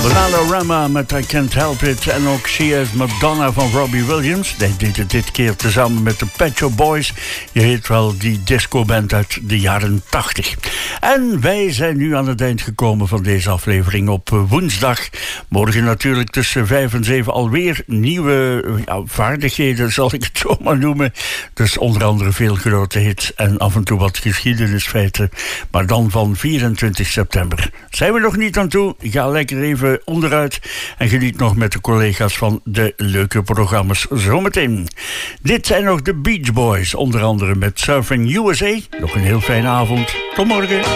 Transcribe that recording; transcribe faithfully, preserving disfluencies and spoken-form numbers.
Bananarama met I Can't Help It. En ook She Is Madonna van Robbie Williams. Hij deed het dit keer tezamen met de Pet Shop Boys. Je weet wel, die discoband uit de jaren tachtig. En wij zijn nu aan het eind gekomen van deze aflevering op woensdag. Morgen natuurlijk tussen vijf en zeven alweer nieuwe ja, vaardigheden, zal ik het zo maar noemen. Dus onder andere veel grote hits en af en toe wat geschiedenisfeiten. Maar dan van vierentwintig september. Zijn we nog niet aan toe? Ga lekker even onderuit en geniet nog met de collega's van de leuke programma's zometeen. Dit zijn nog de Beach Boys, onder andere met Surfing U S A. Nog een heel fijne avond. Tot morgen.